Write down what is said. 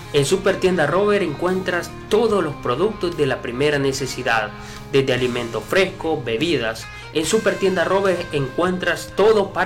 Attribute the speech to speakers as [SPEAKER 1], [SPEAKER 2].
[SPEAKER 1] En Supertienda Robert encuentras todos los productos de la primera necesidad, desde alimentos frescos, bebidas. En Supertienda Robert encuentras todo para